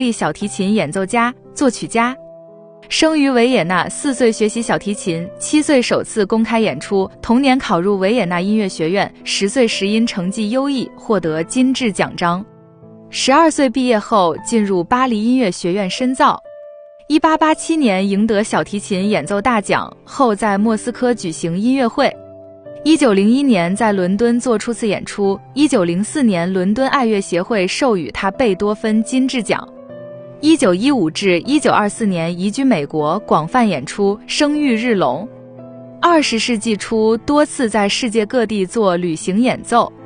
利小提琴演奏家、作曲家。生于维也纳，4岁学习小提琴，7岁首次公开演出，同年考入维也纳音乐学院，10岁时因成绩优异获得金质奖章。12岁毕业后进入巴黎音乐学院深造。1887年赢得小提琴演奏大奖，后在莫斯科举行音乐会。1901年在伦敦做初次演出，1904年伦敦爱乐协会授予他贝多芬金质奖。1915至1924年移居美国，广泛演出，声誉日隆。20世纪初多次在世界各地做旅行演奏。